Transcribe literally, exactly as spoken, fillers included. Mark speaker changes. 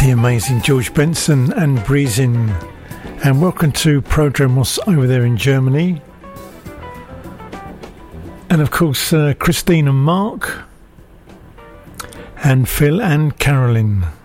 Speaker 1: The amazing George Benson and Breezin', and welcome to Prodromos over there in Germany, and of course uh, Christine and Mark and Phil and Carolyn.